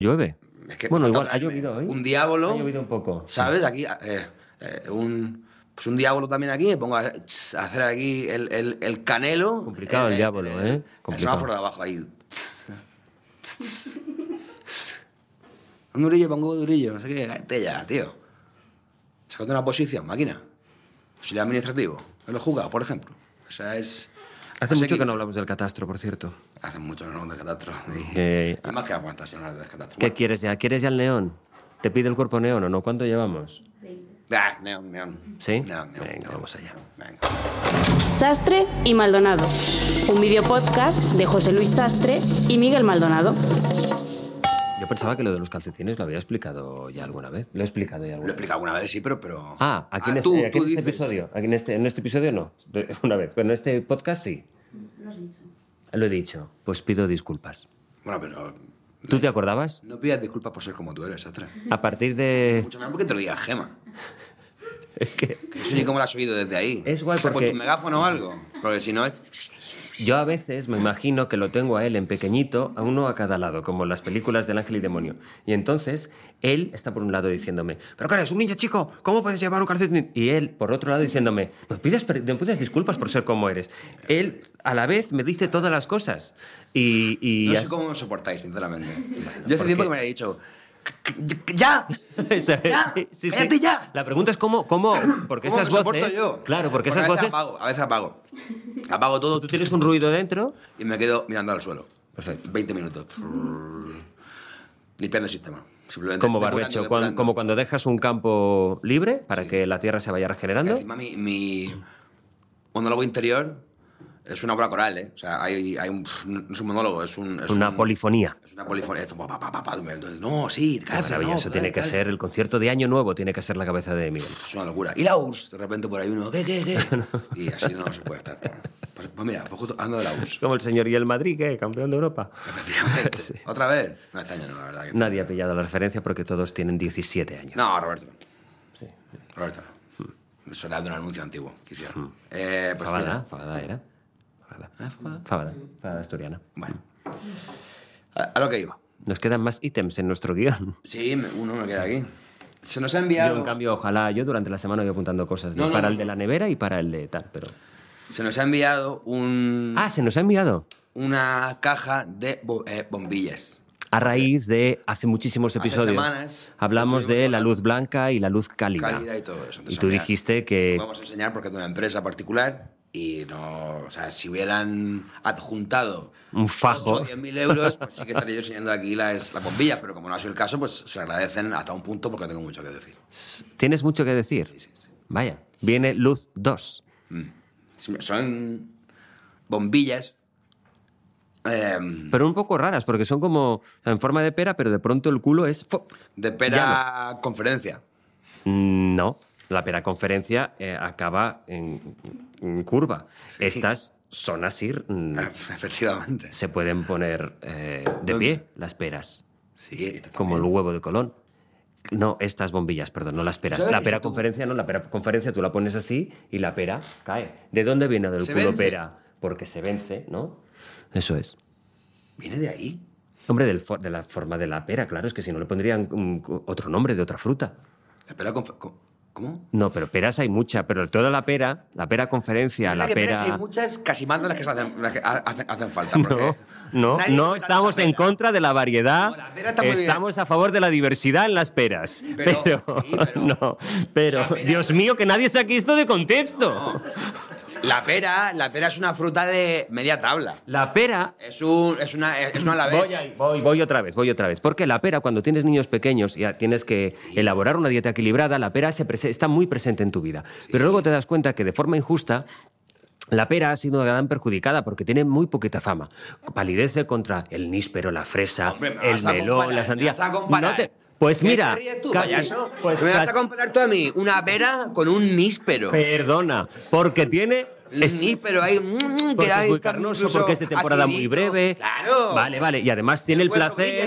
llueve. Es que bueno, falta igual ha traerme llovido hoy. un diablo. Ha llovido un poco. ¿Sabes? Aquí, un diablo también aquí. Me pongo a hacer aquí el canelo. Complicado el diablo, ¿eh? El semáforo de abajo ahí. Un durillo, pongo durillo, no sé qué. Cállate ya, tío. Sácate una posición, máquina. Auxiliar administrativo. En los juzgados, por ejemplo. O sea, es... Hace mucho que no hablamos del catastro, por cierto. Hace mucho que no hablamos del catastro. Y más que aguantas sin hablar del catastro. ¿Qué quieres ya? ¿Quieres ya el neón? ¿Te pide el cuerpo neón o no? ¿Cuánto llevamos? Neón. ¿Sí? Neón. Venga, vamos allá. Venga. Sastre y Maldonado. Un videopodcast de José Luis Sastre y Miguel Maldonado. Yo pensaba que lo de los calcetines lo había explicado ya alguna vez. ¿Lo he explicado ya alguna vez? Lo he explicado alguna vez, sí, pero... Aquí en tú este dices. episodio. En este episodio no, una vez. Pero en este podcast sí. Lo has dicho. Lo he dicho. Pues pido disculpas. Bueno, pero... ¿Tú te acordabas? No pidas disculpas por ser como tú eres, Sastre. A partir de... Mucho menos porque te lo diga Gema. Es que... Que eso ni cómo lo has oído desde ahí. Es guay ¿Se ha porque- puesto un megáfono o algo? Porque si no es... Yo a veces me imagino que lo tengo a él en pequeñito, a uno a cada lado, como en las películas del ángel y demonio. Y entonces, él está por un lado diciéndome, ¿pero qué eres, un niño chico? ¿Cómo puedes llevar un calcetín? Y él, por otro lado, diciéndome, no pides disculpas por ser como eres. Él, a la vez, me dice todas las cosas. Y No sé así- cómo me soportáis, sinceramente. Yo hace ¿por tiempo qué? que me había dicho... ¡Ya! Eso es, ¡Ya! sí. ¡Cállate ya! La pregunta es cómo porque ¿Cómo esas me soporto voces... yo? Claro, porque Pues esas voces... A veces apago. Apago todo. Tú tienes un ruido dentro... Y me quedo mirando al suelo. Perfecto. 20 minutos. Limpiando el sistema. Simplemente Como depurando, barbecho, depurando. como cuando dejas un campo libre para que la tierra se vaya regenerando. Encima mi monólogo interior es una obra coral, ¿eh? O sea, hay un... No es un monólogo, es Una polifonía. Es una polifonía. Esto, no, sí, cállate, Maravilloso, no, eso tiene que cállate. ser el concierto de Año Nuevo, tiene que ser la cabeza de Miguel. Es una locura. Y la URSS, de repente por ahí uno, ¿qué? Y así no se puede estar. Pues mira, pues justo hablando de la URSS. Como el señor y el Madrid, ¿qué? Campeón de Europa. Efectivamente. Sí. ¿Otra vez? No, este año no, la verdad. Que Nadie ha pillado la referencia porque todos tienen 17 años. No, Roberto no. Sí. Roberto no. Me suena de un anuncio antiguo que hicieron. Pues Fabada era. Fabada asturiana. Bueno. A lo que iba. Nos quedan más ítems en nuestro guión. Sí, uno me queda aquí. Se nos ha Yo, enviado... en cambio, ojalá, yo durante la semana voy apuntando cosas No, para no. el de la nevera y para el de tal, pero... Se nos ha enviado Se nos ha enviado. una caja de bombillas. A raíz de hace muchísimos Hace episodios. semanas Hablamos de estuvimos la hablando. luz blanca y la luz cálida. Cálida y todo eso. Entonces, Y tú mira, dijiste que... Vamos a enseñar porque es de una empresa particular y no... O sea, si hubieran adjuntado... Un fajo. 8 o 10.000 euros, pues sí que estaría yo enseñando aquí las bombillas, pero como no ha sido el caso, pues se agradecen hasta un punto porque tengo mucho que decir. ¿Tienes mucho que decir? Sí. Vaya. Viene luz 2. Son bombillas... Pero un poco raras, porque son como en forma de pera, pero de pronto el culo es... de pera conferencia. No, la pera conferencia acaba en curva. Sí. Estas son así, Efectivamente. se pueden poner de pie las peras, Sí. como el huevo de Colón. No, estas bombillas, perdón, no las peras. ¿Sabes La que pera si tú- conferencia no, la pera conferencia tú la pones así y la pera cae. ¿De dónde viene del Se culo vence. pera? Porque se vence, ¿no? Eso es. ¿Viene de ahí? Hombre, de la forma de la pera, claro, es que si no le pondrían otro nombre de otra fruta. La pera ¿Cómo? No, pero peras hay mucha, pero toda la pera conferencia, la que peras pera... hay muchas, casi más de las que hacen falta. porque No nadie no se mete estamos tanta en pera. contra de la variedad, No, la pera está muy bien. estamos a favor de la diversidad en las peras. Pero- sí, pero- no, pero La pera- Dios mío, que nadie saque esto de contexto. La pera es una fruta de media tabla. La pera... Es una alavés. Voy otra vez. Porque la pera, cuando tienes niños pequeños, ya tienes que elaborar una dieta equilibrada, la pera está muy presente en tu vida. Pero luego te das cuenta que de forma injusta la pera ha sido una gran perjudicada porque tiene muy poquita fama. Palidece contra el níspero, la fresa, Hombre, me el vas a melón, comparar, la sandía. me vas a comparar. Pues ¿Qué mira, te ríes tú, casi- payaso? pues ¿Me vas casi- a comparar tú a mí una pera con un níspero? Perdona, porque tiene Pero hay... Porque es muy carnoso, porque es de temporada muy breve. Claro. Vale. Y además tiene el placer...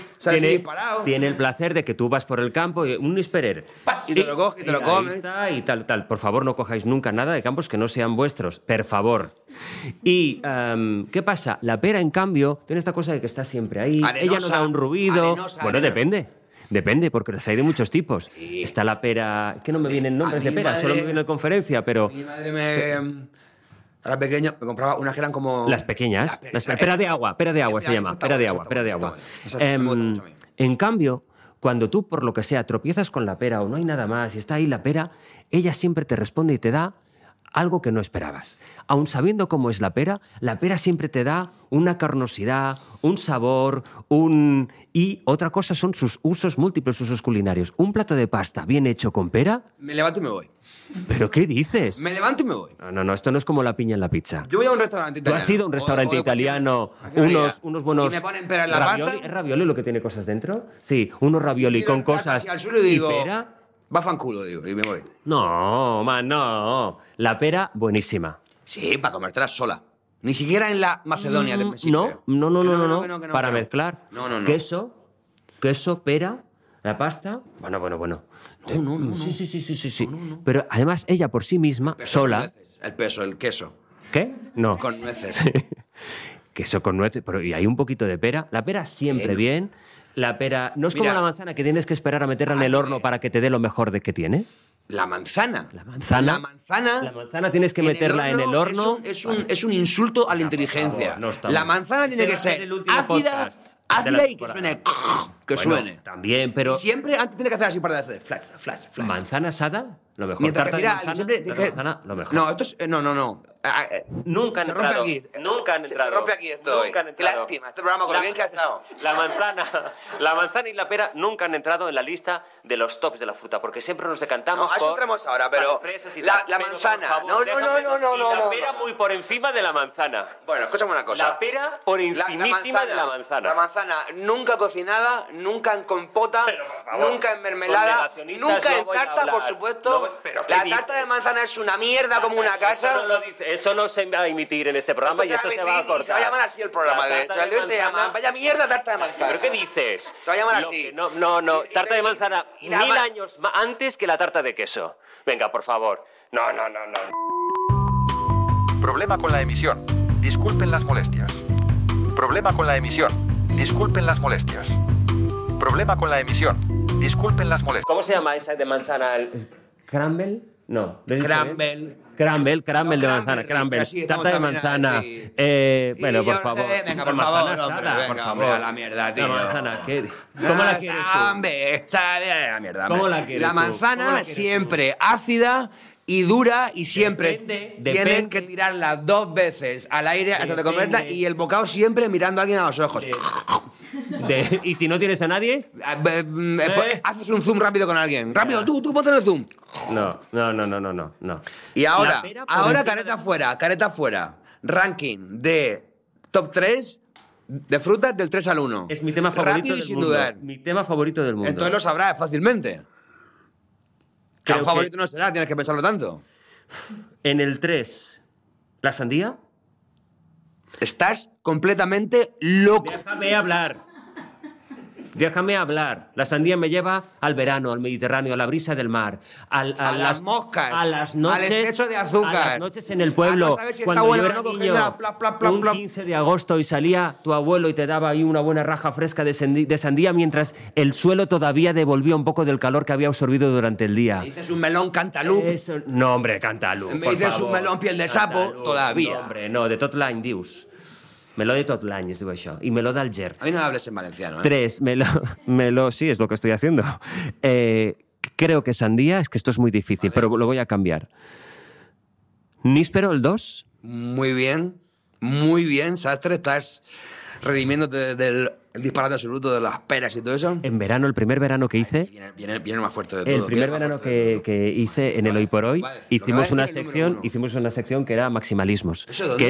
Tiene el placer de que tú vas por el campo y un esperer. Y te lo coges y te lo ahí comes. está, y tal. Por favor, no cojáis nunca nada de campos que no sean vuestros. Per favor. Y, ¿qué pasa? La pera, en cambio, tiene esta cosa de que está siempre ahí. Arenosa, ella no da un ruido. arenosa, Bueno, arenosa. Depende, porque las hay de muchos tipos. Sí. Está la pera... Es que no me vienen nombres A de mi pera, madre- solo me viene de conferencia, pero... Mi madre era pequeño, me compraba unas que eran como... Las pequeñas. Pera de agua se llama. Pera de agua. Me gusta mucho a mí. En cambio, cuando tú, por lo que sea, tropiezas con la pera o no hay nada más y está ahí la pera, ella siempre te responde y te da algo que no esperabas. Aun sabiendo cómo es la pera siempre te da una carnosidad, un sabor, y otra cosa son sus usos múltiples, usos culinarios. Un plato de pasta bien hecho con pera... Me levanto y me voy. ¿Pero qué dices? Me levanto y me voy. No, esto no es como la piña en la pizza. Yo voy a un restaurante Tú italiano. has ido a un restaurante italiano, unos buenos... Y me ponen pera en la ravioli. pasta. ¿Es ravioli lo que tiene cosas dentro? Sí, unos ravioli Tiro con el plato cosas así al suelo y digo, pera. va fanculo, digo, y me voy. No. La pera, buenísima. Sí, para comértela sola. Ni siquiera en la Macedonia de Mesías. No. Para mezclar. No. Queso, pera, la pasta... Bueno. No. Sí. Pero además ella por sí misma, sola... El queso. ¿Qué? No. Con nueces. Queso con nueces, pero y hay un poquito de pera. La pera siempre bien. La pera no es como Mira. la manzana que tienes que esperar a meterla en el horno para que te dé lo mejor de que tiene. La manzana. La manzana tienes que meterla en el horno. Es un insulto a la inteligencia. no estamos- La manzana tiene Este que va a ser ser el último ácida podcast de la y que temporada. suene. Que Bueno, suene. también, pero... Y siempre antes tiene que hacer así para hacer flash. ¿Manzana asada? Lo mejor. Mientras que, Tarta de mira, manzana, siempre de tiene que- manzana, lo mejor. No, esto es. No. Nunca han Se rompe entrado. aquí. Nunca han entrado. Se rompe aquí esto hoy. Nunca han Qué entrado. lástima, este programa con lo bien que ha estado. La manzana y la pera nunca han entrado en la lista de los tops de la fruta, porque siempre nos decantamos No, a eso por entramos ahora, pero las fresas y la tal. Pero, manzana. por favor, No. y la pera muy por encima de la manzana. Bueno, escúchame una cosa. La pera por encimísima de la manzana. La manzana nunca cocinada, nunca en compota, Pero, por favor, nunca en con mermelada, negacionistas nunca no en voy a tarta, hablar. por supuesto. No voy- ¿pero qué La dices? tarta de manzana es una mierda como una casa. Eso no se va a emitir en este programa y esto se va a cortar. Se va a llamar así el programa, La de tarta hecho. El de hoy se manzana- llama Vaya mierda tarta de manzana. ¿Pero qué dices? Se va a llamar Lo así. que no. Y- Tarta de manzana y la 1000 ma- años antes que la tarta de queso. Venga, por favor. No. Problema con la emisión. Disculpen las molestias. Problema con la emisión. Disculpen las molestias. Problema con la emisión. Disculpen las molestias. ¿Cómo se llama esa de manzana? ¿Crumble? No. ¿lo he dicho bien? Crumble de manzana, crumble. así, Tarta de estamos manzana. también Bueno, Y por yo, favor. venga, por La favor, manzana hombre, asada, venga, por hombre, favor. a la mierda, tío. La manzana, ¿qué? ¿Cómo la quieres tú? Hombre, sabe a la mierda. ¿Cómo hombre. la quieres La tú? ¿Cómo la manzana quieres siempre ácida y dura y siempre tienes depende. que tirarla 2 veces al aire antes de Depende. comerla y el bocado siempre mirando a alguien a los ojos. ¿Y si no tienes a nadie? Pues, haces un zoom rápido con alguien. Rápido, tú ponte en el zoom. No. Y ahora, La pera por encima careta fuera. Ranking de top 3 de frutas del 3 al 1. Es mi tema favorito Rápido y del sin mundo. dudar. Mi tema favorito del mundo. Entonces lo sabrás fácilmente. Creo Tan favorito no será, tienes que pensarlo tanto. En el 3, ¿la sandía? Estás completamente loco. Déjame hablar. La sandía me lleva al verano, al Mediterráneo, a la brisa del mar, A las moscas, a las noches, al exceso de azúcar, a las noches en el pueblo. a no saber si está Cuando bueno yo o era no, niño, cogiéndola, plap, plap, plap, un plap. 15 de agosto y salía tu abuelo y te daba ahí una buena raja fresca de sandía mientras el suelo todavía devolvía un poco del calor que había absorbido durante el día. Me dices un melón cantalup. Eso, no, hombre, Cantalup. Me por dices un favor. melón piel de sapo, Cantalup, todavía. No, hombre, no, de tot l'any, dius. Meló de tot l'any, es diu això. I meló d'Alger. A mí no me hables en valenciano. 3, meló, sí, es lo que estoy haciendo. Creo que sandía, es que esto es muy difícil, pero lo voy a cambiar. Níspero, el 2. Muy bien, Sastre. Estás redimiéndote del el disparate absoluto de las peras y todo eso. En verano, el primer verano que hice, Viene más fuerte de todo. el primer viene más verano fuerte de todo. que hice en el Hoy por Hoy, Vale, lo que va a hicimos decir una el número sección, 1. hicimos una sección que era maximalismos. ¿Eso dónde? Que es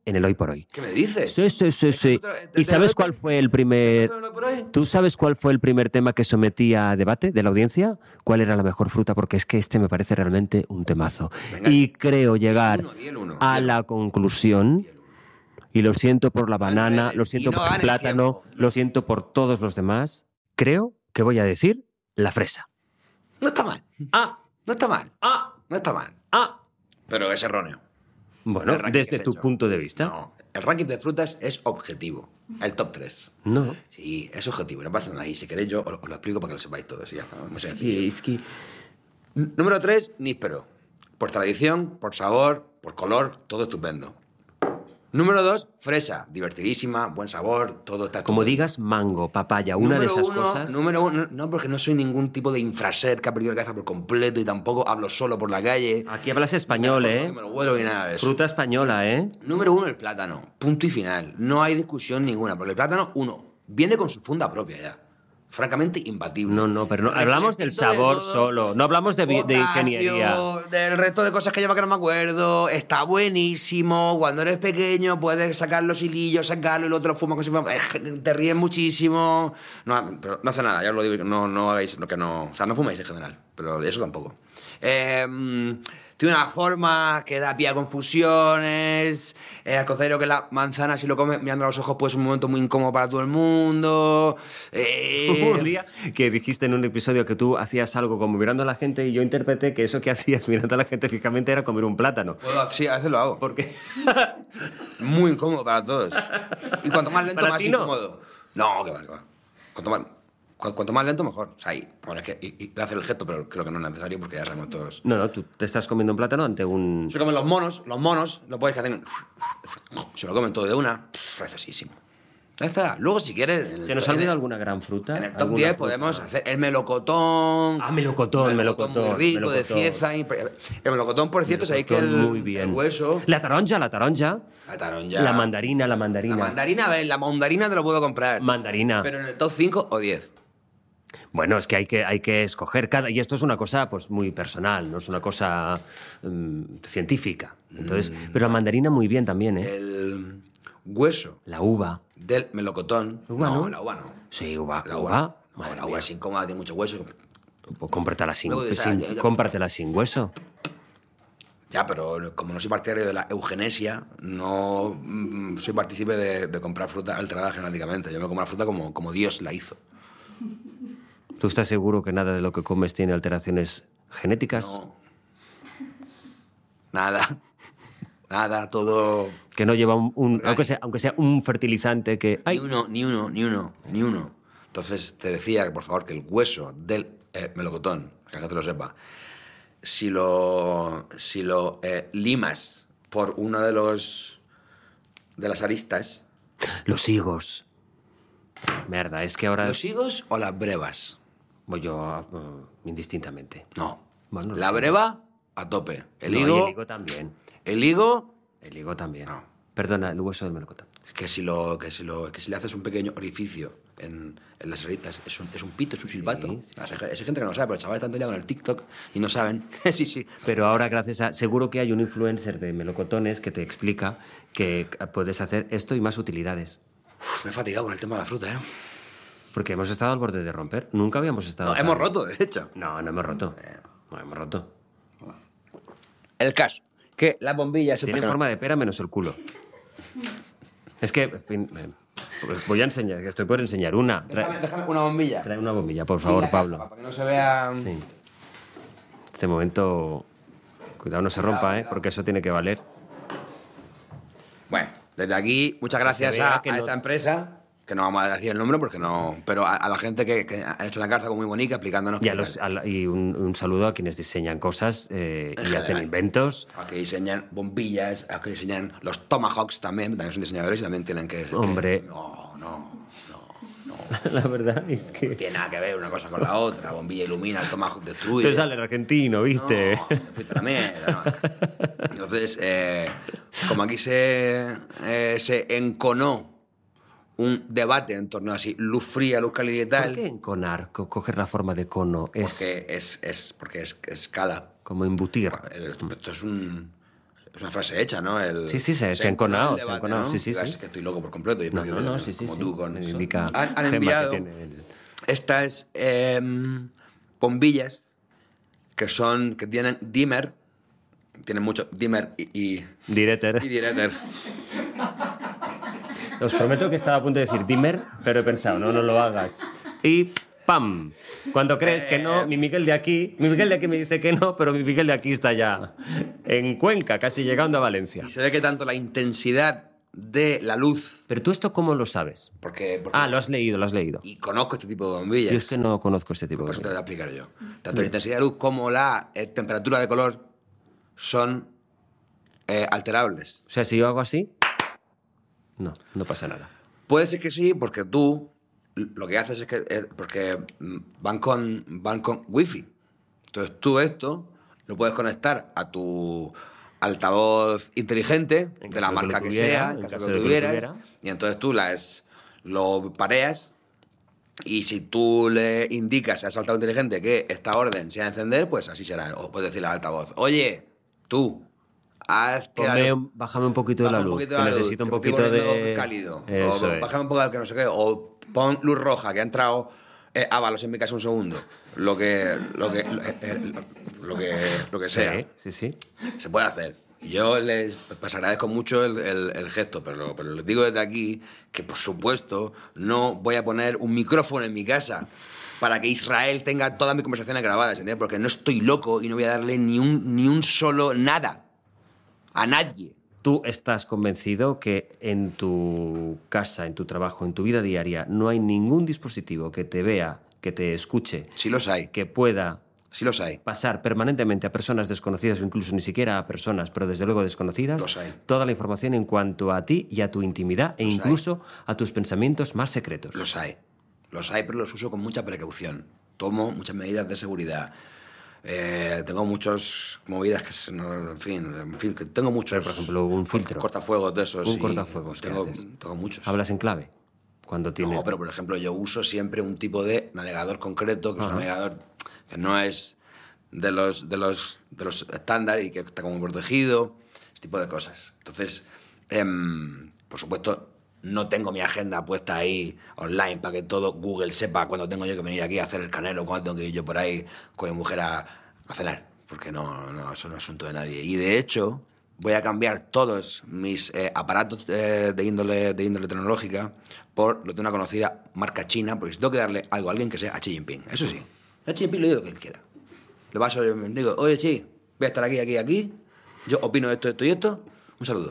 en el Hoy por Hoy. ¿Qué me dices? Sí. ¿Y sabes cuál fue el primer... ¿Tú sabes cuál fue el primer tema que sometí a debate de la audiencia? ¿Cuál era la mejor fruta? Porque es que este me parece realmente un temazo. Venga. Y creo llegar Di el uno. a la conclusión, y lo siento por la banana, ganes, lo siento y no por el ganes plátano, tiempo. lo siento por todos los demás, creo que voy a decir la fresa. No está mal. Ah, No está mal. ah, No está mal. ah. Pero es erróneo. Bueno, El ranking que desde se ha tu hecho. punto de vista. No, el ranking de frutas es objetivo. El top 3. No. Sí, es objetivo. No pasa nada. Y si queréis yo os lo explico para que lo sepáis todos. Y ya está. Muy Sí, sencillo. es que... Número 3, níspero. Por tradición, por sabor, por color, todo estupendo. Número 2, fresa. Divertidísima, buen sabor, todo está Como estupendo. digas mango, papaya, una de Número esas uno, cosas... Número 1, no, porque no soy ningún tipo de infraser que ha perdido la cabeza por completo y tampoco hablo solo por la calle. Aquí hablas español, Que me lo huelo ni nada de eso. Fruta española, ¿eh? Número 1, el plátano. Punto y final. No hay discusión ninguna, porque el plátano, viene con su funda propia ya. Francamente imbatible. No, pero no, hablamos del Repletito de sabor todo. solo. No hablamos de Potasio, ingeniería. Del resto de cosas que lleva que no me acuerdo. Está buenísimo. Cuando eres pequeño puedes sacar los hilillos, sacarlo y el otro fuma. Te ríes muchísimo. No, pero no hace nada, ya os lo digo. No hagáis lo que no. O sea, no fuméis en general, pero de eso tampoco. Tiene una forma que da pie a confusiones. Considero que la manzana, si lo comes mirando a los ojos, pues es un momento muy incómodo para todo el mundo. Hubo un día que dijiste en un episodio que tú hacías algo como mirando a la gente y yo interpreté que eso que hacías mirando a la gente fijamente era comer un plátano. Sí, a veces lo hago. Porque... Muy incómodo para todos. Y cuanto más lento, ¿Para más ti no? incómodo. No, que va, que va. Cuanto más lento, mejor. O sea, bueno, es que y voy a hacer el gesto, pero creo que no es necesario porque ya sabemos todos. No, tú te estás comiendo un plátano ante un... Se comen los monos, lo puedes hacer. Se lo comen todo de una. Refresísimo. Ya está. Luego, si quieres. ¿Se nos ha olvidado alguna gran fruta? En el top ¿Alguna 10 fruta? podemos hacer el melocotón. Ah, melocotón. Muy rico, de melocotón. cieza. El melocotón, por cierto, sabéis que Muy bien. el hueso. La taronja. La taronja. La mandarina. La mandarina, a ver, la mandarina te lo puedo comprar. Mandarina. Pero en el top 5 o 10. Bueno, es que hay que escoger cada... Y esto es una cosa pues muy personal, no es una cosa científica. Entonces, pero la mandarina muy bien también, ¿eh? El hueso La uva. del melocotón. ¿Uva no? La uva no. Sí, uva. La uva. uva. No, Madre la uva mía. es incómoda, tiene mucho hueso. Pues cómpratela sin, Luego, sin- ya. cómpratela sin hueso. Ya, pero como no soy partidario de la eugenesia, no soy partícipe de comprar fruta alterada genéticamente. Yo me como la fruta como Dios la hizo. ¿Tú estás seguro que nada de lo que comes tiene alteraciones genéticas? No. Nada, todo... Que no lleva aunque sea un fertilizante que... ¡Ay! Ni uno. Entonces te decía que, por favor, que el hueso del melocotón, que no te lo sepa, si lo limas por uno de las aristas, Los higos. Mierda, es que ahora... ¿los higos o las brevas? Voy yo indistintamente. No. Bueno, La sí. breva a tope. El No, y higo... el higo también. El higo... El higo también. No. Perdona, el hueso del melocotón. Que si le haces un pequeño orificio en las aritas, es un pito, es un silbato. sí. Hay gente que no sabe, pero el chaval está ya con el TikTok y no saben. Sí. Pero ahora, gracias a... Seguro que hay un influencer de melocotones que te explica que puedes hacer esto y más utilidades. Me he fatigado con el tema de la fruta, ¿eh? Porque hemos estado al borde de romper. Nunca habíamos estado... No, tan- hemos roto, de hecho. No hemos roto. No hemos roto. El caso, que las bombillas... Tiene forma de pera menos el culo. Es que, en fin, pues voy a enseñar, que estoy por enseñar una. Déjame una bombilla. Trae una bombilla, por favor, Pablo. Para que no se vea... Sí. Este momento... Cuidado, no se rompa, ¿eh? Porque eso tiene que valer. Bueno, desde aquí, muchas gracias vea a que no- esta empresa, que no vamos a decir el nombre porque no... Pero a la gente que ha hecho una carta muy bonita explicándonos... Y, que y un saludo a quienes diseñan cosas y hacen inventos. a que diseñan bombillas, a que diseñan los tomahawks también son diseñadores y también tienen que... Hombre. No. La verdad es No que... tiene nada que ver una cosa con la otra. La bombilla ilumina, el tomahawk destruye. Tú sales argentino, ¿viste? No, fuiste a la mierda, no. Entonces, como aquí se enconó un debate en torno a si luz fría, luz cálida y ¿Por tal, qué enconar, coger la forma de cono? Es porque es escala. como embutir. Esto es un... es una frase hecha, ¿no? Sí, se han enconado, el debate, ¿no? sí. Es que estoy loco por completo. Y he perdido como tú con eso. Indica Han Gemma enviado que tiene el... estas bombillas que tienen dimmer, tienen mucho dimmer y Direter. direter. Os prometo que estaba a punto de decir dimmer, pero he pensado, no lo hagas. Y ¡pam! Cuando crees que no, mi Miguel de aquí me dice que no, pero mi Miguel de aquí está ya en Cuenca, casi llegando a Valencia. Y se ve que tanto la intensidad de la luz... Pero tú esto ¿cómo lo sabes? Porque Lo has leído. Y conozco este tipo de bombillas. Yo es que no conozco este tipo de Pues eso te bombillas. voy a explicar yo. Tanto la intensidad de luz como la temperatura de color son alterables. O sea, si yo hago así, no pasa nada. Puede ser que sí, porque tú lo que haces es que... porque van con wifi. Entonces tú esto lo puedes conectar a tu altavoz inteligente, En de la caso de que marca lo que tuviera, sea, en en caso caso de de que que lo lo tuvieras, tuviera. y entonces tú lo pareas, y si tú le indicas a ese altavoz inteligente que esta orden sea encender, pues así será. O puedes decirle al altavoz, oye, tú, haz que Bájame un poquito de la baja un luz, poquito que la luz, necesito un que me estoy poquito poniendo de... cálido. Eso O es. bájame un poco que no sé qué. O pon luz roja, que ha entrado Ábalos en mi casa un segundo. Lo que sea. Sí. Se puede hacer. Y yo les agradezco mucho el gesto, pero les digo desde aquí que, por supuesto, no voy a poner un micrófono en mi casa para que Israel tenga todas mis conversaciones grabadas, ¿entiendes? Porque no estoy loco y no voy a darle ni un solo nada a nadie. ¿Tú estás convencido que en tu casa, en tu trabajo, en tu vida diaria, no hay ningún dispositivo que te vea, que te escuche, Sí los hay, que pueda sí los hay. pasar permanentemente a personas desconocidas o incluso ni siquiera a personas, pero desde luego desconocidas, Los hay. toda la información en cuanto a ti y a tu intimidad e Los incluso a tus pensamientos más secretos? Los hay, pero los uso con mucha precaución. Tomo muchas medidas de seguridad. Tengo muchas movidas que, en fin, que tengo muchos. Por ejemplo, un filtro. Cortafuegos de esos. Un y cortafuegos, ¿qué haces? tengo muchos. ¿Hablas en clave? Cuando tienes... No, pero por ejemplo, yo uso siempre un tipo de navegador concreto, que es un navegador que no es de los estándar y que está como protegido, ese tipo de cosas. Entonces, por supuesto, no tengo mi agenda puesta ahí online para que todo Google sepa cuándo tengo yo que venir aquí a hacer el canelo, cuándo tengo que ir yo por ahí con mi mujer a cenar, porque no, eso no es asunto de nadie. Y de hecho, voy a cambiar todos mis aparatos de índole tecnológica por lo de una conocida marca china, porque si tengo que darle algo a alguien que sea a Xi Jinping. Eso sí, a Xi Jinping le digo lo que él quiera. Le paso, le digo, oye Xi, voy a estar aquí, yo opino esto y esto, un saludo.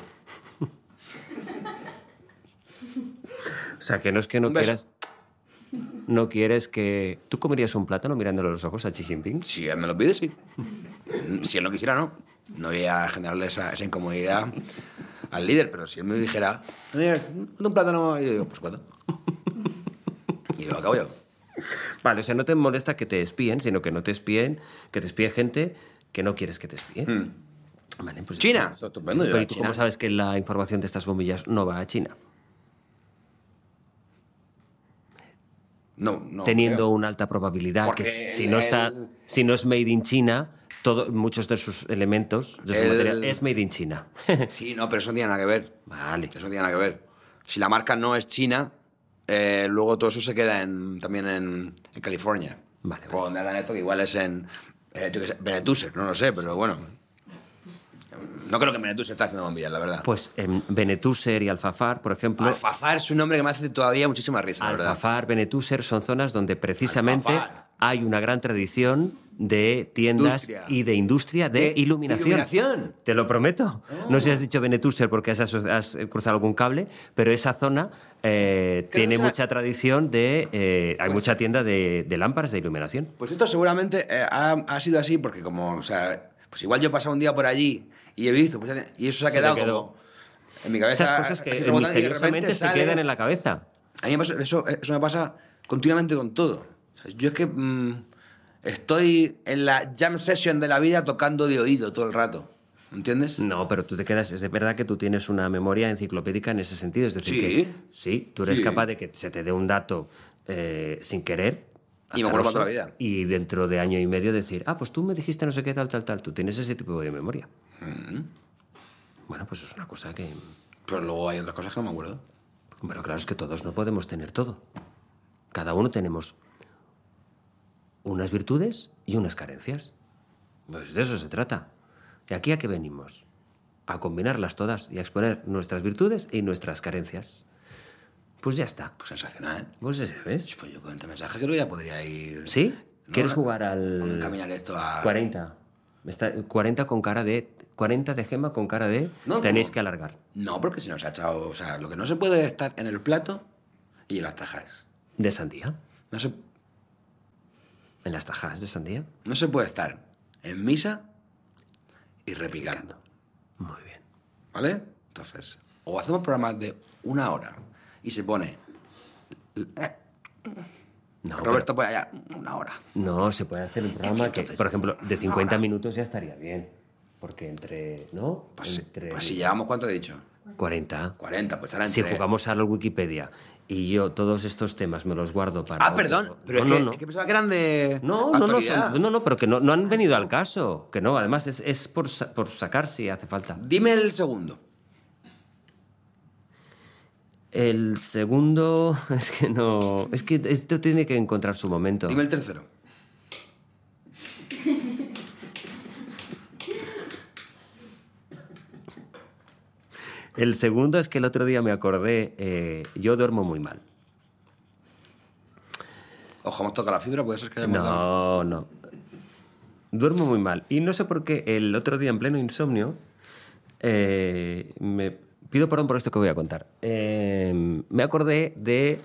O sea, que no es que no Un beso. quieras... No quieres que... ¿Tú comerías un plátano mirándole a los ojos a Xi Jinping? Si él me lo pide, sí. Si él no quisiera, no. No voy a generarle esa incomodidad al líder, pero si él me dijera, "Mira, un plátano", y yo digo, pues cuánto. Y lo acabo yo. Vale, o sea, no te molesta que te espíen, sino que no te espíen, que te espíe gente que no quieres que te espíe. Vale, pues China. está Estupendo, yo Pero a ¿y tú China. cómo sabes que la información de estas bombillas no va a China? No, Teniendo creo. una alta probabilidad Porque que si no es made in China, muchos de sus elementos, de su material, es made in China. Sí, no, pero eso no tiene nada que ver. Vale. Eso no tiene nada que ver. Si la marca no es china, luego todo eso se queda también en California. Vale, O donde hagan esto, que igual es en, yo qué sé, Benetuser, no lo sé, pero bueno. No creo que Benetuser esté haciendo bombillas, la verdad. Pues Benetuser y Alfafar, por ejemplo... Alfafar es un nombre que me hace todavía muchísima risa, la verdad. Alfafar, Benetuser son zonas donde precisamente Alfafar. hay una gran tradición de tiendas Industria. y de industria de ¿De iluminación. iluminación? Te lo prometo. No sé si has dicho Benetuser porque has cruzado algún cable, pero esa zona tiene que mucha tradición de... hay mucha tienda de lámparas de iluminación. Pues esto seguramente ha sido así porque como, o sea, pues igual yo he pasado un día por allí y he visto, pues, y eso se ha Se te quedado quedó. como en mi cabeza. Esas cosas que así rebotando, y de misteriosamente repente se sale. quedan en la cabeza. A mí me pasa, eso me pasa continuamente con todo. O sea, yo es que estoy en la jam session de la vida tocando de oído todo el rato. ¿Entiendes? No, pero tú te quedas... Es de verdad que tú tienes una memoria enciclopédica en ese sentido. Es decir, Sí. que sí, tú eres Sí. capaz de que se te dé un dato sin querer. Y me acuerdo azaroso, para toda la vida. Y dentro de año y medio decir, pues tú me dijiste no sé qué, tal. Tú tienes ese tipo de memoria. Bueno, pues es una cosa que... Pero luego hay otras cosas que no me acuerdo. Bueno, claro, es que todos no podemos tener todo. Cada uno tenemos unas virtudes y unas carencias. Pues de eso se trata. ¿Y aquí a qué venimos? A combinarlas todas y a exponer nuestras virtudes y nuestras carencias. Pues ya está. Pues sensacional. Pues ese, ¿ves? Pues yo con este mensaje creo que ya podría ir... ¿Sí? ¿No? ¿Quieres jugar al...? Caminar esto a... 40. 40 con cara de... 40 de Gema con cara de... No, tenéis no. que alargar. No, porque si nos ha echado... O sea, lo que no se puede es estar en el plato y en las tajas. ¿De sandía? No se, ¿En las tajas de sandía? no se puede estar en misa y repicando. Muy bien. ¿Vale? Entonces, o hacemos programas de 1 hora y se pone... No, Roberto, pues allá, 1 hora. No, se puede hacer un programa que, Entonces, por ejemplo, de 50 ahora. minutos ya estaría bien. Porque entre, ¿no? Pues, entre pues si llevamos, ¿cuánto he dicho? 40. 40, pues ahora Si entre... jugamos a la Wikipedia y yo todos estos temas me los guardo para... Ah, perdón, pero no, es, que, no. es que pensaba que eran de No, actualidad. no, pero que no han venido al caso. Que no, además es por sacar si hace falta. Dime el segundo. El segundo, es que no... Es que esto tiene que encontrar su momento. Dime el tercero. El segundo es que el otro día me acordé, yo duermo muy mal. Ojo, hemos tocado la fibra, puede ser que hayamos dado... No. Duermo muy mal. Y no sé por qué el otro día, en pleno insomnio, me pido perdón por esto que voy a contar. Me acordé de...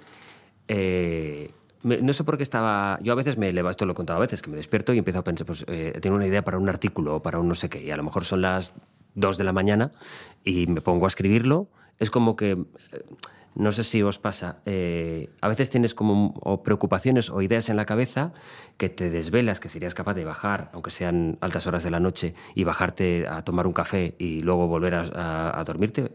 no sé por qué estaba... Yo a veces me levanto, esto lo he contado a veces, que me despierto y empiezo a pensar, pues tengo una idea para un artículo o para un no sé qué, y a lo mejor son las 2 de la mañana y me pongo a escribirlo. Es como que... No sé si os pasa, a veces tienes como o preocupaciones o ideas en la cabeza que te desvelas, que serías capaz de bajar, aunque sean altas horas de la noche, y bajarte a tomar un café y luego volver a dormirte.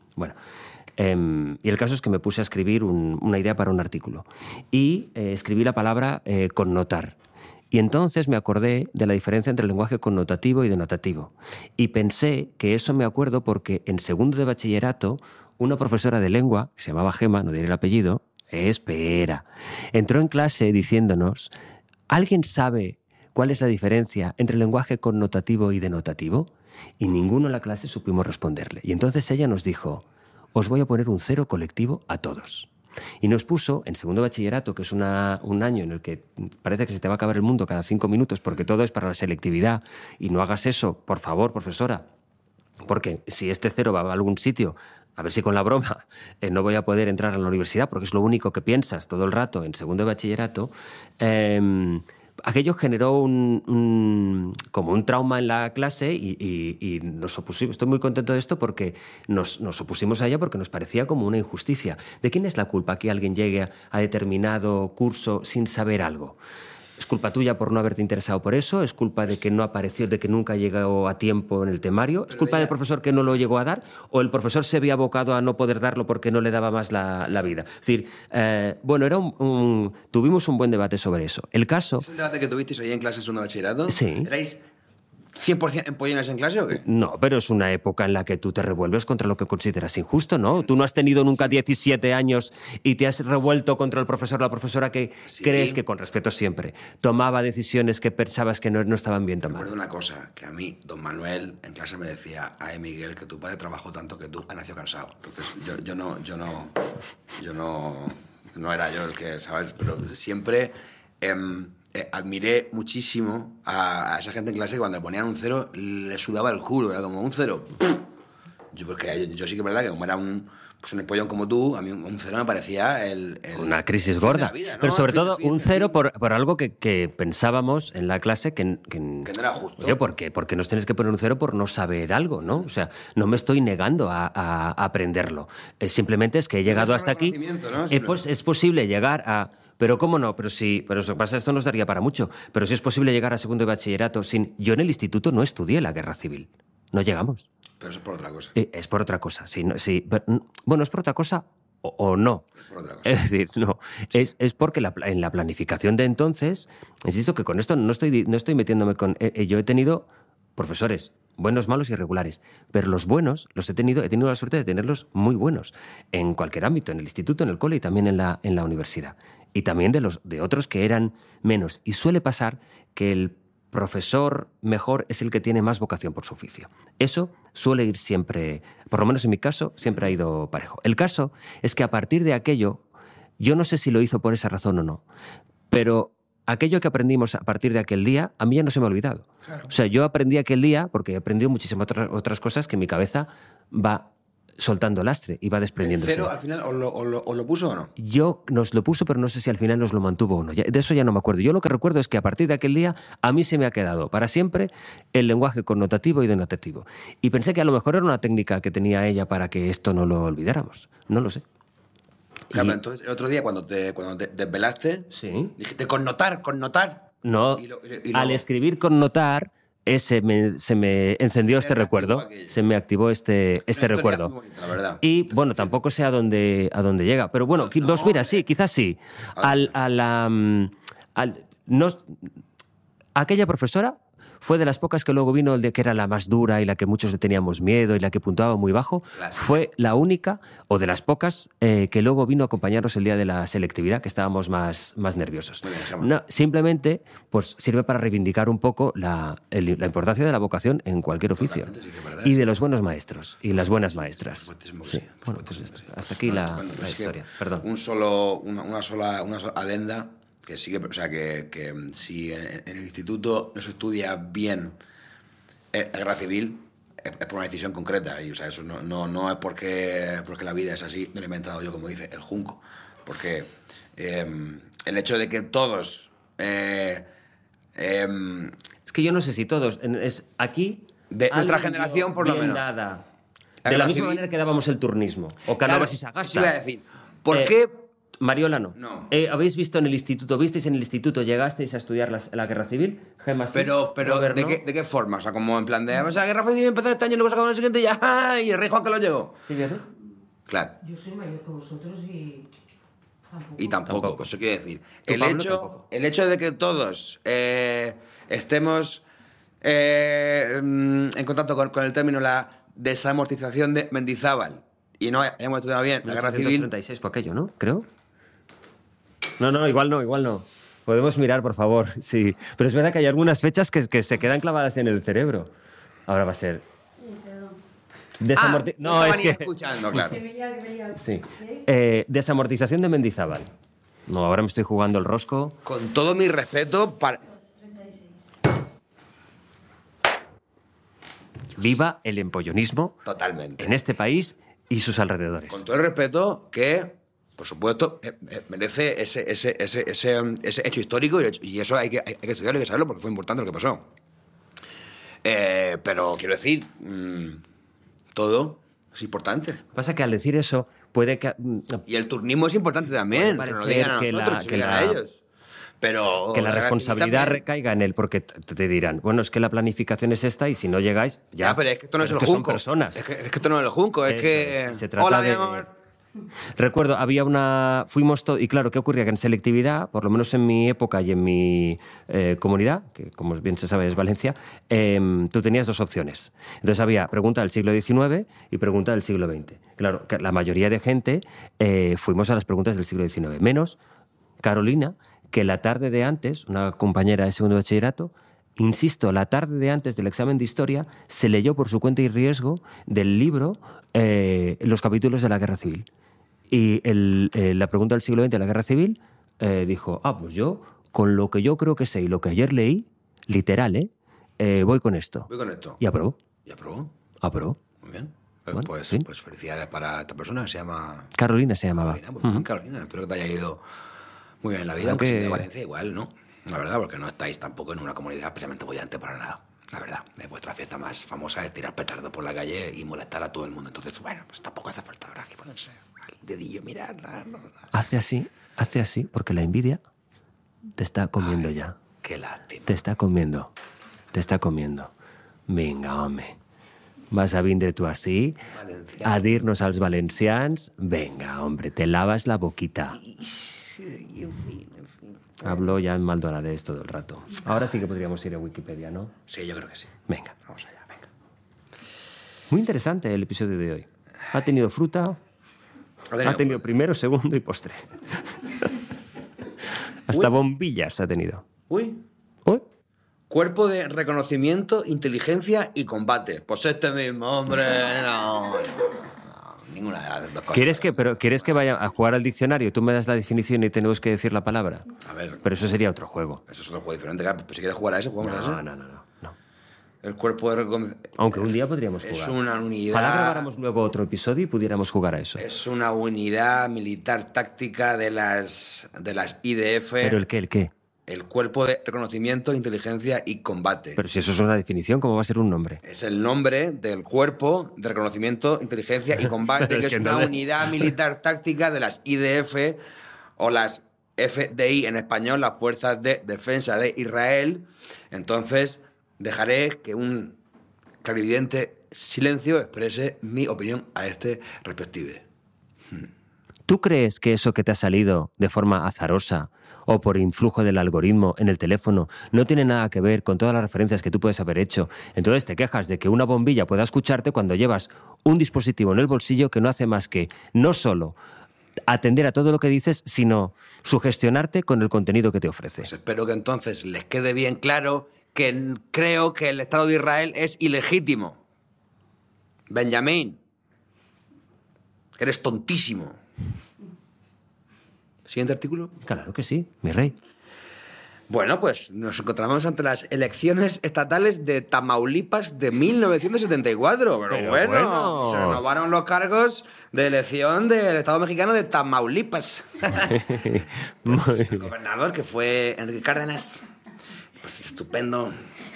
Y el caso es que me puse a escribir una idea para un artículo. Y escribí la palabra connotar. Y entonces me acordé de la diferencia entre el lenguaje connotativo y denotativo. Y pensé que eso me acuerdo porque en segundo de bachillerato una profesora de lengua, que se llamaba Gema, no diré el apellido, espera, entró en clase diciéndonos: ¿alguien sabe cuál es la diferencia entre el lenguaje connotativo y denotativo? Y ninguno en la clase supimos responderle. Y entonces ella nos dijo: os voy a poner un 0 colectivo a todos. Y nos puso, en segundo de bachillerato, que es un año en el que parece que se te va a acabar el mundo cada 5 minutos porque todo es para la selectividad, y no hagas eso, por favor, profesora, porque si este 0 va a algún sitio, a ver si con la broma no voy a poder entrar a la universidad, porque es lo único que piensas todo el rato en segundo de bachillerato. Aquello generó como un trauma en la clase y nos opusimos. Estoy muy contento de esto porque nos opusimos a ella porque nos parecía como una injusticia. ¿De quién es la culpa que alguien llegue a determinado curso sin saber algo? ¿Es culpa tuya por no haberte interesado por eso? ¿Es culpa de que no apareció, de que nunca llegó a tiempo en el temario? ¿Es culpa del profesor que no lo llegó a dar? ¿O el profesor se había abocado a no poder darlo porque no le daba más la vida? Es decir, bueno, era tuvimos un buen debate sobre eso. El caso... ¿Es el debate que tuvisteis ahí en clase en segundo de bachillerato? Sí. ¿Erais 100% empollones en clase o qué? No, pero es una época en la que tú te revuelves contra lo que consideras injusto, ¿no? Tú no has tenido nunca 17 años y te has revuelto contra el profesor o la profesora que crees que, con respeto siempre, tomaba decisiones que pensabas que no estaban bien tomadas. Recuerdo una cosa, que a mí, don Manuel, en clase me decía: ay, Miguel, que tu padre trabajó tanto que tú has nacido cansado. Entonces, yo no era yo el que, ¿sabes? Pero siempre... admiré muchísimo a esa gente en clase que cuando le ponían un 0 le sudaba el culo, era como un 0. Porque yo sí que es verdad que como era un empollón como tú, a mí un 0 me parecía una crisis el fin de gorda. la vida, ¿no? Pero sobre todo Fin. un 0 por algo que pensábamos en la clase que no era justo. Oye, ¿por qué? Porque nos tienes que poner un 0 por no saber algo, ¿no? O sea, no me estoy negando a aprenderlo. Simplemente es que he llegado hasta aquí. ¿No? Es posible llegar a... Pero ¿cómo no? Pero eso pasa, esto nos daría para mucho. Pero si es posible llegar a segundo de bachillerato sin... Yo en el instituto no estudié la guerra civil. No llegamos. Pero eso es por otra cosa. Es por otra cosa. Bueno, es por otra cosa o no. Es por otra cosa. Es decir, no. Es porque en la planificación de entonces, insisto que con esto no estoy metiéndome con... yo he tenido profesores buenos, malos y regulares. Pero los buenos he tenido la suerte de tenerlos muy buenos. En cualquier ámbito, en el instituto, en el cole y también en la universidad. Y también de otros que eran menos. Y suele pasar que el profesor mejor es el que tiene más vocación por su oficio. Eso suele ir siempre, por lo menos en mi caso, siempre ha ido parejo. El caso es que a partir de aquello, yo no sé si lo hizo por esa razón o no, pero aquello que aprendimos a partir de aquel día, a mí ya no se me ha olvidado. Claro. O sea, yo aprendí aquel día porque he aprendido muchísimas otras cosas que en mi cabeza va soltando lastre y va desprendiéndose. ¿Cero al final os lo puso o no? Yo nos lo puso, pero no sé si al final nos lo mantuvo o no. De eso ya no me acuerdo. Yo lo que recuerdo es que a partir de aquel día a mí se me ha quedado para siempre el lenguaje connotativo y denotativo. Y pensé que a lo mejor era una técnica que tenía ella para que esto no lo olvidáramos. No lo sé. Claro, entonces el otro día cuando te desvelaste, sí, dijiste connotar. No, al escribir connotar, se me encendió este recuerdo, se me activó este recuerdo. Muy bonita, la verdad. Y bueno, tampoco sé a dónde llega, pero bueno, pues mira, sí, quizás sí. Aquella profesora fue de las pocas que luego vino, el de que era la más dura y la que muchos le teníamos miedo y la que puntuaba muy bajo. Fue la única, o de las pocas, que luego vino a acompañarnos el día de la selectividad, que estábamos más nerviosos. No, simplemente pues sirve para reivindicar un poco la importancia de la vocación en cualquier oficio. Sí, y de los buenos maestros y las buenas maestras. Sí. Bueno, pues hasta aquí la historia. Perdón. Una sola adenda. Que sí que si en el instituto no se estudia bien la guerra civil, es por una decisión concreta. Y, o sea, eso no es porque la vida es así, me lo he inventado yo, como dice el Junco. Porque el hecho de que todos... es que yo no sé si todos... Es aquí... De nuestra generación, por lo menos. Dada. De la misma manera que dábamos el turnismo. O Cánovas y Sagasta. Eso iba a decir. ¿Por qué...? Mariola no. ¿Visteis en el instituto, llegasteis a estudiar la guerra civil? Gemma, sí. Pero Robert, ¿de qué forma? O sea, como en plan de, la guerra civil empezó este año y luego sacamos el siguiente y ya, y el rey Juan que lo llegó. ¿Sí, Beatriz? Claro. Yo soy mayor que vosotros y tampoco. Eso quiere decir. Tampoco. El hecho de que todos estemos en contacto con el término la desamortización de Mendizábal y no hayamos estudiado bien la guerra civil... 1936 fue aquello, ¿no? Creo. No, igual no. Podemos mirar, por favor. Sí. Pero es verdad que hay algunas fechas que se quedan clavadas en el cerebro. Ahora va a ser... No, es que... escuchando, claro. Sí. Desamortización de Mendizábal. No, ahora me estoy jugando el rosco. Con todo mi respeto para... Viva el empollonismo. Totalmente. En este país y sus alrededores. Con todo el respeto que... Por supuesto, merece ese hecho histórico y eso hay que estudiarlo y hay que saberlo porque fue importante lo que pasó. Pero quiero decir, todo es importante. Pasa que al decir eso puede que... Y el turnismo es importante también, pero no digan a nosotros, que digan a ellos. Pero que la responsabilidad recaiga en él, porque te dirán, bueno, es que la planificación es esta y si no llegáis, ya. Pero es que esto no es el Junco. Son personas. Es que esto no es el Junco, es que... Se trata Hola, de... mi amor. Recuerdo, fuimos todos, y claro, ¿qué ocurría? Que en selectividad, por lo menos en mi época y en mi comunidad, que como bien se sabe es Valencia, tú tenías dos opciones. Entonces había pregunta del siglo XIX y pregunta del siglo XX. Claro, que la mayoría de gente fuimos a las preguntas del siglo XIX, menos Carolina, que la tarde de antes, una compañera de segundo de bachillerato, insisto, la tarde de antes del examen de historia, se leyó por su cuenta y riesgo del libro los capítulos de la Guerra Civil. Y la pregunta del siglo XX de la Guerra Civil dijo, pues yo, con lo que yo creo que sé y lo que ayer leí, literal, voy con esto. Voy con esto. Y aprobó. ¿Y aprobó? Aprobó. Muy bien. Bueno, pues felicidades para esta persona que se llama... Carolina se llamaba. Carolina, espero que te haya ido muy bien en la vida, aunque si de Valencia igual, ¿no? La verdad, porque no estáis tampoco en una comunidad especialmente bollante para nada. La verdad, vuestra fiesta más famosa es tirar petardo por la calle y molestar a todo el mundo. Entonces, bueno, pues tampoco hace falta ahora que ponerse al dedillo, mirar. No. Hace así, porque la envidia te está comiendo ya. Qué lástima. Te está comiendo. Venga, home. Vas a vindre tú así, a dirnos als valencians. Venga, hombre, te lavas la boquita. En fin. Hablo ya en Maldonado todo el rato. Ahora sí que podríamos ir a Wikipedia, ¿no? Sí, yo creo que sí. Venga. Vamos allá, venga. Muy interesante el episodio de hoy. Ha tenido fruta, ha tenido primero, segundo y postre. Hasta bombillas ha tenido. Uy. ¿Uy? Cuerpo de reconocimiento, inteligencia y combate. Pues este mismo, hombre. No, ninguna de las dos cosas. ¿Quieres que vaya a jugar al diccionario? Tú me das la definición y tenemos que decir la palabra. A ver. Pero eso sería otro juego. Eso es otro juego diferente, claro. Pues si quieres jugar a ese, jugamos a ese. No. El cuerpo de reconocimiento. Aunque un día podríamos jugar. Es una unidad. Ojalá grabáramos luego otro episodio y pudiéramos jugar a eso. Es una unidad militar táctica de las IDF. ¿Pero el qué? El cuerpo de reconocimiento, inteligencia y combate. Pero si eso es una definición, ¿cómo va a ser un nombre? Es el nombre del cuerpo de reconocimiento, inteligencia y combate, que es una unidad militar táctica de las IDF o las FDI en español, las Fuerzas de Defensa de Israel. Entonces, dejaré que un clarividente silencio exprese mi opinión a este respectivo. ¿Tú crees que eso que te ha salido de forma azarosa o por influjo del algoritmo en el teléfono no tiene nada que ver con todas las referencias que tú puedes haber hecho? Entonces te quejas de que una bombilla pueda escucharte cuando llevas un dispositivo en el bolsillo que no hace más que no solo atender a todo lo que dices, sino sugestionarte con el contenido que te ofrece. Pues espero que entonces les quede bien claro que creo que el Estado de Israel es ilegítimo. Benjamín, eres tontísimo. ¿Siguiente artículo? Claro que sí, mi rey. Bueno, pues nos encontramos ante las elecciones estatales de Tamaulipas de 1974. Pero bueno, se renovaron los cargos de elección del Estado mexicano de Tamaulipas. Pues, el gobernador, que fue Enrique Cárdenas, pues estupendo.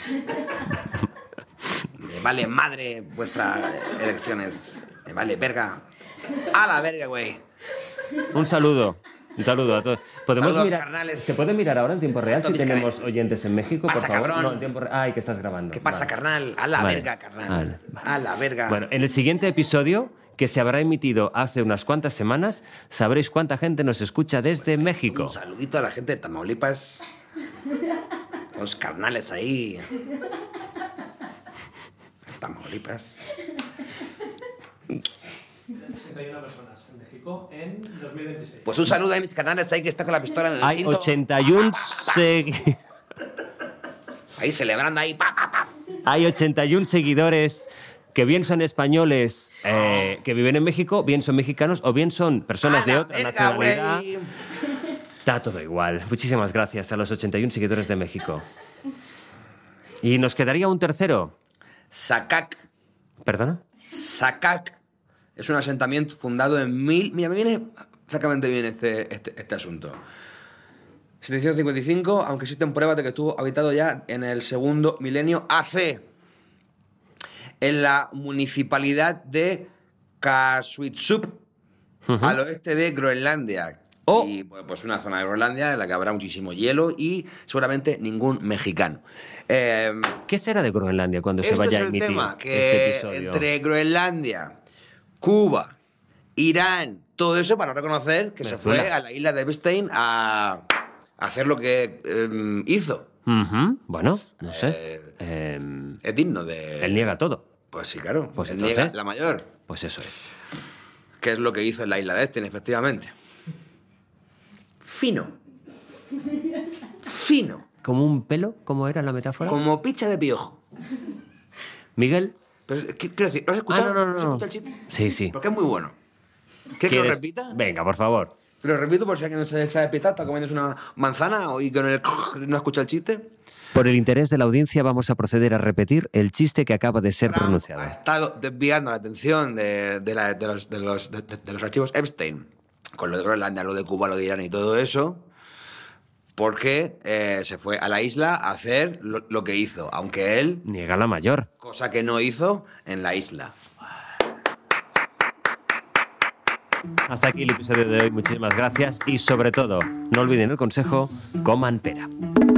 Me vale madre vuestras elecciones. Me vale verga. A la verga, güey. Un saludo a todos. Saludos, mirar, carnales. ¿Se puede mirar ahora en tiempo real si tenemos oyentes en México, pasa, por favor? cabrón? No, en tiempo real. Ay, que estás grabando. ¿Qué pasa, carnal? A la verga, carnal. Vale. A la verga. Bueno, en el siguiente episodio, que se habrá emitido hace unas cuantas semanas, sabréis cuánta gente nos escucha desde México. Un saludito a la gente de Tamaulipas. Los carnales ahí. Tamaulipas. 61 personas en México en 2026. Pues un saludo a mis carnales ahí que están con la pistola en el Hay cinto. 81 Ahí celebrando ahí. Pa, pa, pa. Hay 81 seguidores que bien son españoles que viven en México, bien son mexicanos o bien son personas A de la otra verga, nacionalidad. güey. Está todo igual. Muchísimas gracias a los 81 seguidores de México. Y nos quedaría un tercero. Sacac. ¿Perdona? Sacac es un asentamiento fundado en Mira, me viene francamente bien este asunto. 755, aunque existen pruebas de que estuvo habitado ya en el segundo milenio AC, en la municipalidad de Kasuitsup, al oeste de Groenlandia. Oh. Y pues una zona de Groenlandia en la que habrá muchísimo hielo y seguramente ningún mexicano. ¿Qué será de Groenlandia cuando se Esto vaya es a el emitir tema, que este episodio? entre Groenlandia, Cuba, Irán, todo eso para no reconocer que se Venezuela. fue a la isla de Epstein a hacer lo que hizo. Ujú. Bueno, no sé. Es digno de... Él niega todo. Pues sí, claro. Pues Él entonces- niega la mayor. Pues eso es. Que es lo que hizo en la isla de Epstein, efectivamente. Fino. Fino. ¿Como un pelo? ¿Cómo era la metáfora? Como picha de piojo. ¿Miguel? Pero, quiero decir, ¿lo has escuchado? no. ¿Has escuchado el chiste? Sí, sí. Porque es muy bueno. ¿Quieres que lo ¿Quieres? repita? Venga, por favor. Lo repito por si alguien no se ha despistado, está comiéndose una manzana y con el no escucha el chiste. Por el interés de la audiencia vamos a proceder a repetir el chiste que acaba de ser Trump pronunciado. ha estado desviando la atención de los archivos Epstein, con lo de Groenlandia, lo de Cuba, lo de Irán y todo eso, porque se fue a la isla a hacer lo que hizo, aunque él, Niega la mayor. cosa que no hizo en la isla. Hasta aquí el episodio de hoy. Muchísimas gracias y sobre todo, no olviden el consejo, coman pera.